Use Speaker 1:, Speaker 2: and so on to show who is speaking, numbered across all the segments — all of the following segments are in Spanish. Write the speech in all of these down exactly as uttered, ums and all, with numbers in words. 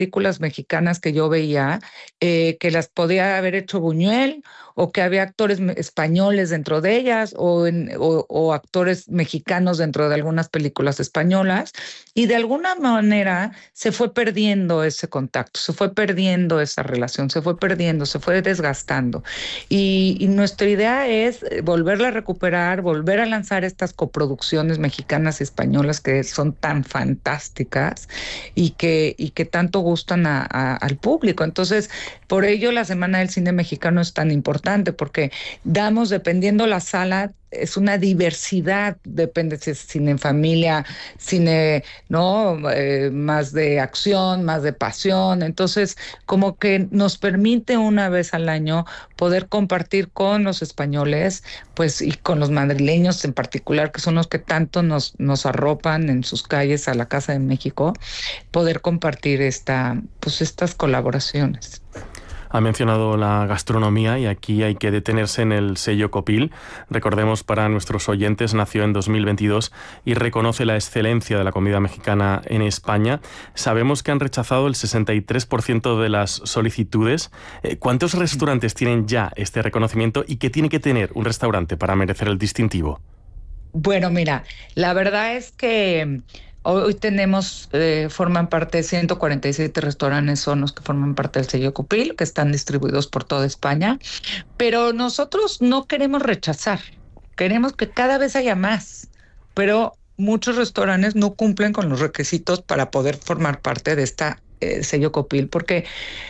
Speaker 1: películas mexicanas que yo veía, eh, que las podía haber hecho Buñuel, o que había actores españoles dentro de ellas, o, en, o, o actores mexicanos dentro de algunas películas españolas, y de alguna manera se fue perdiendo ese contacto, se fue perdiendo esa relación, se fue perdiendo, se fue desgastando. Y, y nuestra idea es volverla a recuperar, volver a lanzar estas coproducciones mexicanas y españolas que son tan fantásticas y que, y que tanto gustan a, a, al público. Entonces, por ello la Semana del Cine Mexicano es tan importante, porque damos, dependiendo la sala, es una diversidad, depende si es cine en familia, cine, ¿no? Eh, más de acción, más de pasión. Entonces, como que nos permite una vez al año poder compartir con los españoles, pues, y con los madrileños en particular, que son los que tanto nos, nos arropan en sus calles a la Casa de México, poder compartir esta, pues, estas colaboraciones.
Speaker 2: Ha mencionado la gastronomía y aquí hay que detenerse en el sello Copil. Recordemos, para nuestros oyentes, nació en dos mil veintidós y reconoce la excelencia de la comida mexicana en España. Sabemos que han rechazado el sesenta y tres por ciento de las solicitudes. ¿Cuántos restaurantes tienen ya este reconocimiento y qué tiene que tener un restaurante para merecer el distintivo?
Speaker 1: Bueno, mira, la verdad es que hoy tenemos, eh, forman parte de ciento cuarenta y siete restaurantes, son los que forman parte del sello Copil, que están distribuidos por toda España, pero nosotros no queremos rechazar, queremos que cada vez haya más, pero muchos restaurantes no cumplen con los requisitos para poder formar parte de esta eh, sello Copil, porque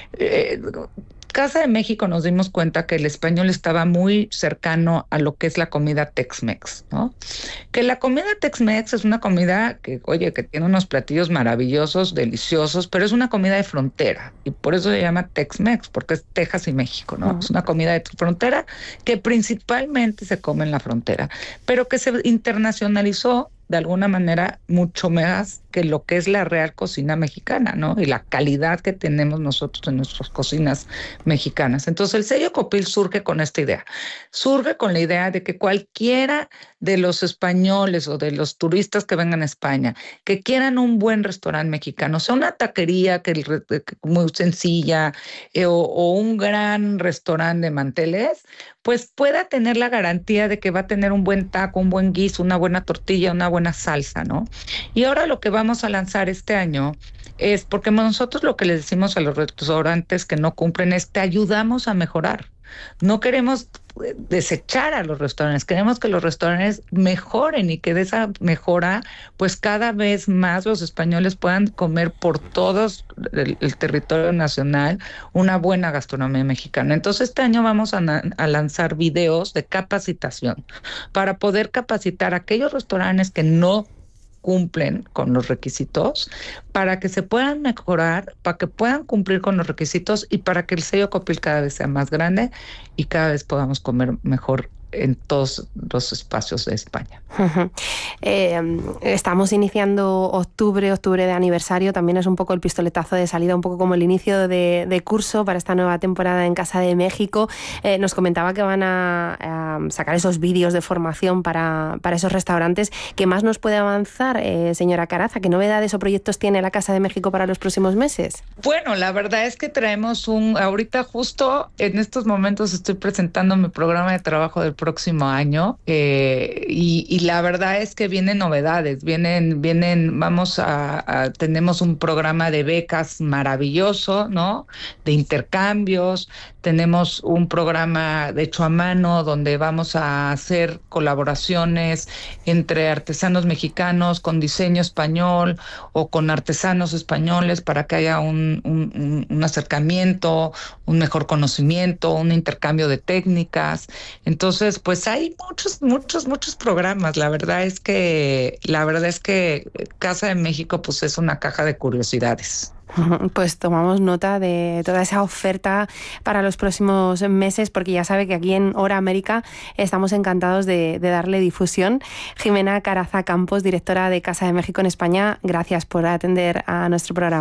Speaker 1: eh, Casa de México nos dimos cuenta que el español estaba muy cercano a lo que es la comida Tex-Mex, ¿no? Que la comida Tex-Mex es una comida que, oye, que tiene unos platillos maravillosos, deliciosos, pero es una comida de frontera, y por eso se llama Tex-Mex, porque es Texas y México, ¿no? Uh-huh. Es una comida de frontera que principalmente se come en la frontera, pero que se internacionalizó de alguna manera mucho más que lo que es la real cocina mexicana, ¿no? Y la calidad que tenemos nosotros en nuestras cocinas mexicanas. Entonces, el sello Copil surge con esta idea. Surge con la idea de que cualquiera de los españoles o de los turistas que vengan a España, que quieran un buen restaurante mexicano, sea una taquería que, que muy sencilla, eh, o, o un gran restaurante de manteles, pues pueda tener la garantía de que va a tener un buen taco, un buen guiso, una buena tortilla, una buena salsa, ¿no? Y ahora lo que vamos a lanzar este año es, porque nosotros lo que les decimos a los restaurantes que no cumplen es, te ayudamos a mejorar. No queremos desechar a los restaurantes, queremos que los restaurantes mejoren y que de esa mejora, pues cada vez más los españoles puedan comer por todo el, el territorio nacional una buena gastronomía mexicana. Entonces este año vamos a, a lanzar videos de capacitación para poder capacitar a aquellos restaurantes que no cumplen con los requisitos, para que se puedan mejorar, para que puedan cumplir con los requisitos y para que el sello Copil cada vez sea más grande y cada vez podamos comer mejor en todos los espacios de España.
Speaker 3: Uh-huh. Eh, estamos iniciando octubre, octubre de aniversario, también es un poco el pistoletazo de salida, un poco como el inicio de, de curso para esta nueva temporada en Casa de México. Eh, nos comentaba que van a, a sacar esos vídeos de formación para, para esos restaurantes. ¿Qué más nos puede avanzar, eh, señora Caraza? ¿Qué novedades o proyectos tiene la Casa de México para los próximos meses?
Speaker 1: Bueno, la verdad es que traemos un, ahorita justo en estos momentos estoy presentando mi programa de trabajo del próximo año, eh, y, y la verdad es que vienen novedades, vienen, vienen, vamos a, a, tenemos un programa de becas maravilloso, ¿no? De intercambios, tenemos un programa de hecho a mano donde vamos a hacer colaboraciones entre artesanos mexicanos con diseño español o con artesanos españoles para que haya un, un, un acercamiento, un mejor conocimiento, un intercambio de técnicas. Entonces, pues hay muchos, muchos, muchos programas. La verdad es que, la verdad es que Casa de México, pues es una caja de curiosidades.
Speaker 3: Pues tomamos nota de toda esa oferta para los próximos meses, porque ya sabe que aquí en Hora América estamos encantados de, de darle difusión. Jimena Caraza Campos, directora de Casa de México en España, gracias por atender a nuestro programa.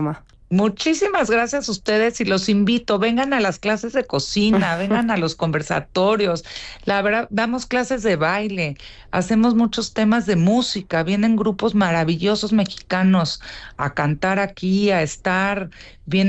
Speaker 1: Muchísimas gracias a ustedes y los invito, vengan a las clases de cocina, vengan a los conversatorios, la verdad, damos clases de baile, hacemos muchos temas de música, vienen grupos maravillosos mexicanos a cantar aquí, a estar, vienen